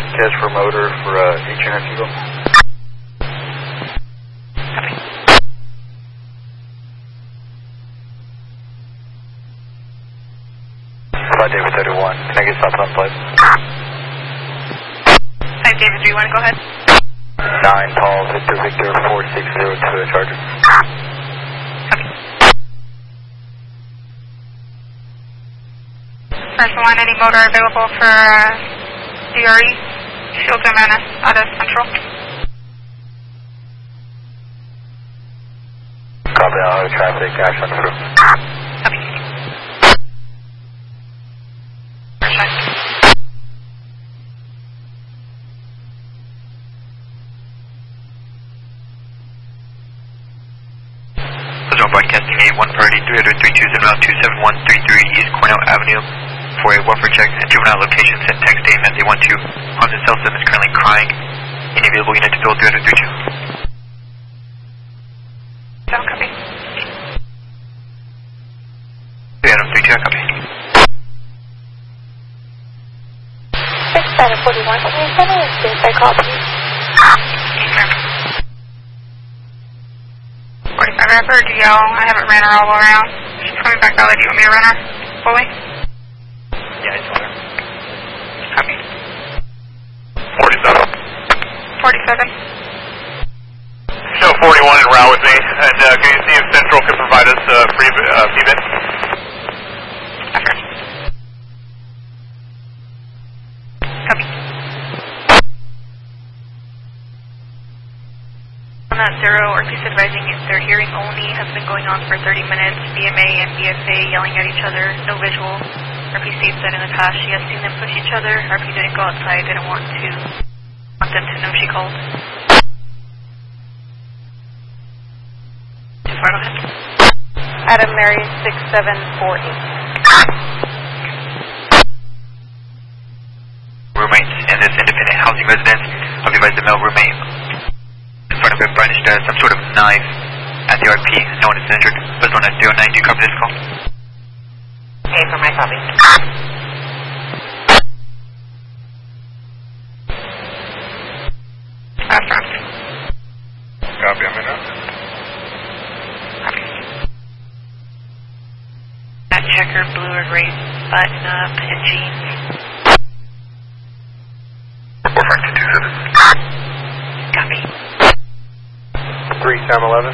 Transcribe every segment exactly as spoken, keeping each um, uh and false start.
test for motor for uh, H N F Eagle. Copy. five David thirty-one, can I get stopped on plate? five David three one, go ahead. nine Paul Victor Victor four six zero to a Charger. Copy. First one, any motor available for uh, D R E? Shields and Menace out of Central. Copy, auto traffic, action through. Copy. Perfect. Visual broadcasting A one priority three hundred three two and route two seven one three three East Cornell Avenue for a welfare check and juvenile location sent text A M S A one two. Honda cell sim is currently crying. Any available unit to fill three hundred three two. No, copy. three Adam three two, copy. six seven forty-one, can you send me a stateside call, please? forty-five rapper, D L, I haven't ran her all the way around. She's coming back out. Do you want me to run her fully? Yeah, I saw her. Copy. forty-seven. forty-seven. Show forty-one en route with me, and uh, can you see if Central can provide us uh, free uh, feedback? Effort. Copy. On that zero, or piece advising is their hearing only has been going on for thirty minutes. B M A and B S A yelling at each other, no visual. R P states that in the past she has seen them push each other. R P didn't go outside, didn't want to want them to know she called. Too far ahead. Adam Mary six seven four eight. Roommates in this independent housing residence. I'll advise the male roommate in front of him brandished uh, some sort of knife at the R P. No one is injured. Was on a zero nine, do you copy this call? Okay, for my copy. Affirm. Copy, I'm in up. Copy. That checker blue or gray button up and jeans. four five two two seven. Copy. three Sam eleven.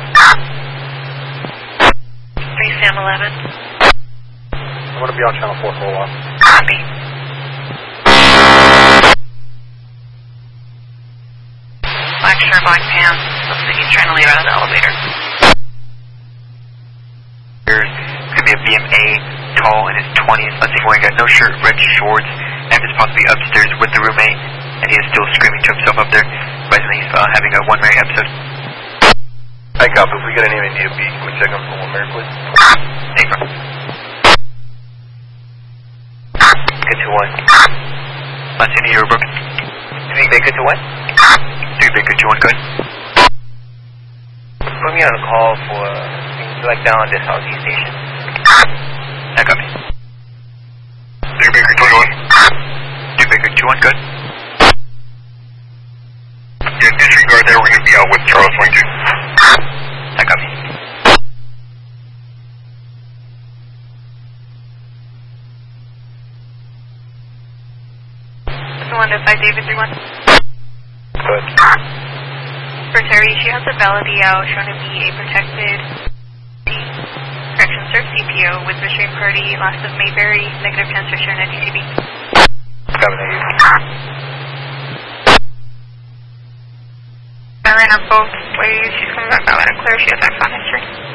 three Sam eleven. I'm going to be on channel four for a while. Copy. Black shirt, black pants. Looks like he's trying to leave out of the elevator. There's going to be a B M A, tall, in his twenties. Let's see if wearing got no shirt, red shorts, and is possibly upstairs with the roommate, and he is still screaming to himself up there. Presently, he's uh, having a one Mary episode. Hi, copy. If we get any India beat, can we check them for one Mary, please? Hey, bro. Get to one. Last unit, you were broken. Three Baker to one? Three Baker, two one, good. Put me on a call for, like, down at this housing station. I got me. Three Baker two one. Three Baker, two one, good. Yeah, disregard there. We're going to be out with Charles Wing two. I got me. One to five David three one. Good. For Terry, she has a validity out shown to be a protected correction serve C P O with restraint party last of Mayberry, negative transfer shown at D C B. Copy, thank you. I ran her both ways. She's coming back out and clear. She has Axon history.